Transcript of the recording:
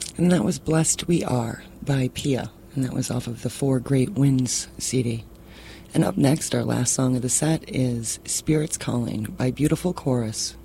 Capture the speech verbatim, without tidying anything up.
And that was Blessed We Are by Pia, and that was off of the Four Great Winds C D. And up next, our last song of the set is Spirits Calling by Beautiful Chorus.